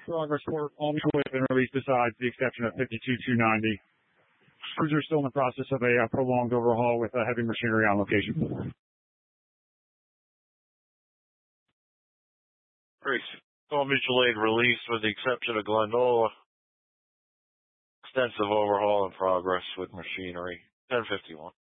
Progress for all equipment released besides the exception of 52-290. Crews are still in the process of a prolonged overhaul with heavy machinery on location. Great. All mutual aid released with the exception of Glenola. Extensive overhaul in progress with machinery. 1051.